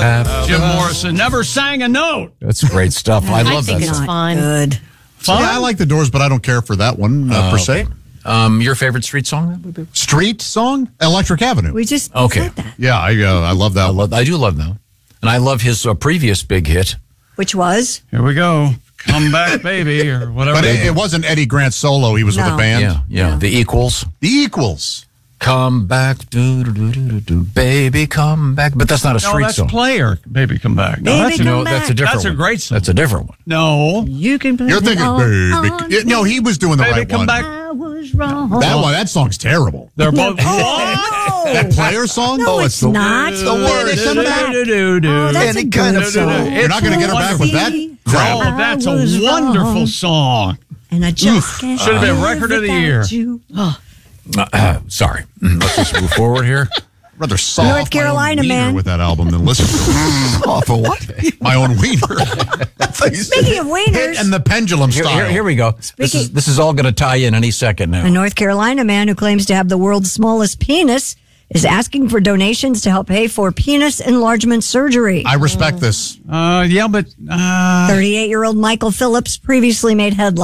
Jim Morrison never sang a note. That's great stuff. I love think that it's song. fun. Good. Fun? Yeah, I like the Doors, but I don't care for that one per se. Your favorite street song? Street song? Electric Avenue. We just Okay. said that. Yeah, I love that one. I do love that. And I love his previous big hit. Which was? Here we go. Come back, baby, or whatever. But it wasn't Eddie Grant solo. He was with a No. band. Yeah. The Equals. The Equals. Come back, baby, come back. But that's not a No, street that's song. Player. Baby, come back. No, Baby, that's come No, back. that's a different That's a one. great song. That's a different one. No. You can play You're thinking, baby. No, he was doing the Baby, right come one. back. I was wrong. That song's terrible. They're both. That Player song? No, it's not. the worst. Come back. Oh, that's Any a kind good of song. You're not going to get her back with that crap. Oh, that's a I was wonderful wrong. song. And I just can't Should have been live record of the without year. you. Sorry. Let's just move forward here. Rather soft North Carolina my own wiener man. with that album than listen to Off of what? my own wiener. Speaking of wieners, Hit and the pendulum style. Here we go. This is all going to tie in any second now. a North Carolina man who claims to have the world's smallest penis is asking for donations to help pay for penis enlargement surgery. I respect this. Yeah, but 38-year-old Michael Phillips previously made headlines.